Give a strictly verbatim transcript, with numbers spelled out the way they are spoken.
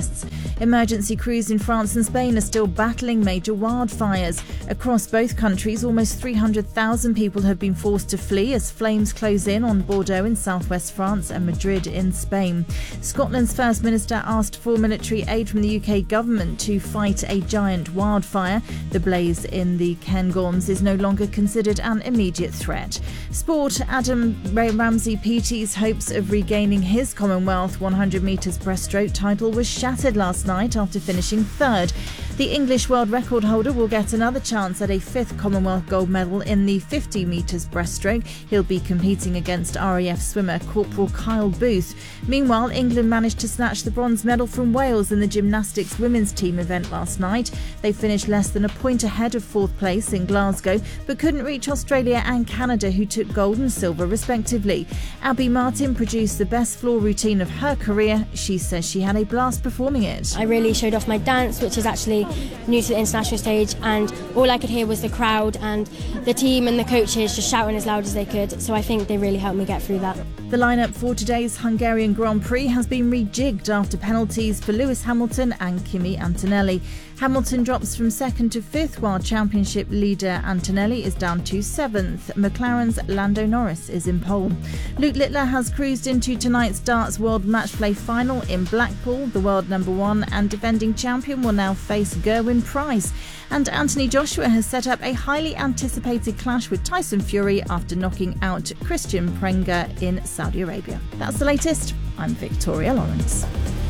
cyclists. Emergency crews in France and Spain are still battling major wildfires. Across both countries, almost three hundred thousand people have been forced to flee as flames close in on Bordeaux in southwest France and Madrid in Spain. Scotland's First Minister asked for military aid from the U K government to fight a giant wildfire. The blaze in the Cairngorms is no longer considered an immediate threat. Sport, Adam Ramsey P T's hopes of regaining his Commonwealth one hundred metres breaststroke title was shattered last night after finishing third. The English world record holder will get another chance at a fifth Commonwealth gold medal in the fifty metres breaststroke. He'll be competing against R A F swimmer Corporal Kyle Booth. Meanwhile, England managed to snatch the bronze medal from Wales in the gymnastics women's team event last night. They finished less than a point ahead of fourth place in Glasgow, but couldn't reach Australia and Canada, who took gold and silver respectively. Abby Martin produced the best floor routine of her career. She says she had a blast performing it. I really showed off my dance, which is actually new to the international stage, and all I could hear was the crowd and the team and the coaches just shouting as loud as they could, so I think they really helped me get through that. The lineup for today's Hungarian Grand Prix has been rejigged after penalties for Lewis Hamilton and Kimi Antonelli. Hamilton drops from second to fifth, while championship leader Antonelli is down to seventh. McLaren's Lando Norris is in pole. Luke Littler has cruised into tonight's darts World Match Play final in Blackpool. The world number one and defending champion will now face Gerwyn Price. And Anthony Joshua has set up a highly anticipated clash with Tyson Fury after knocking out Christian Prenga in Saudi Arabia. That's the latest. I'm Victoria Lawrence.